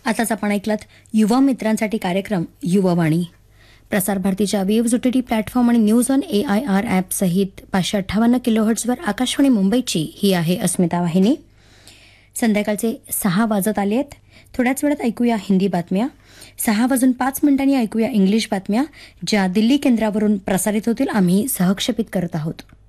आताच आपण ऐकलात युवा मित्रांसाठी कार्यक्रम युवावाणी. प्रसार भारतीच्या वेव्ज OTT प्लॅटफॉर्म आणि न्यूज ऑन AIR ॲप सहित 558 किलोहर्ट्झवर आकाशवाणी मुंबईची ही आहे अस्मिता वाहिनी. संध्याकाळचे 6 वाजत आले आहेत. थोड्याच वेळात ऐकूया हिंदी बातम्या. 6:05 ऐकूया इंग्लिश बातम्या, ज्या दिल्ली केंद्रावरून प्रसारित होतील. आम्ही सहक्षेपित करत आहोत.